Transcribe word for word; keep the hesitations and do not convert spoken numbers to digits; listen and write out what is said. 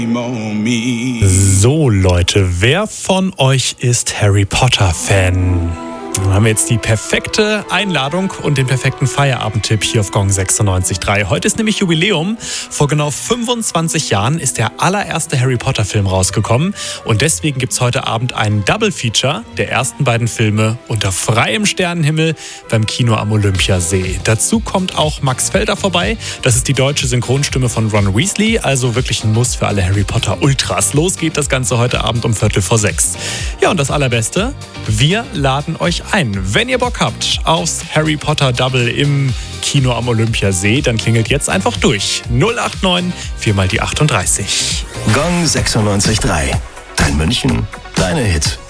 So Leute, wer von euch ist Harry Potter Fan? Dann haben wir jetzt die perfekte Einladung und den perfekten Feierabendtipp hier auf Gong sechsundneunzig Komma drei. Heute ist nämlich Jubiläum. Vor genau fünfundzwanzig Jahren ist der allererste Harry Potter Film rausgekommen. Und deswegen gibt es heute Abend einen Double Feature der ersten beiden Filme unter freiem Sternenhimmel beim Kino am Olympiasee. Dazu kommt auch Max Felder vorbei. Das ist die deutsche Synchronstimme von Ron Weasley. Also wirklich ein Muss für alle Harry Potter Ultras. Los geht das Ganze heute Abend um Viertel vor sechs. Ja, und das Allerbeste, wir laden euch ein. Wenn ihr Bock habt aufs Harry Potter Double im Kino am Olympiasee, dann klingelt jetzt einfach durch. null acht neun, vier mal die achtunddreißig. Gong sechsundneunzig Komma drei. Dein München, deine Hit.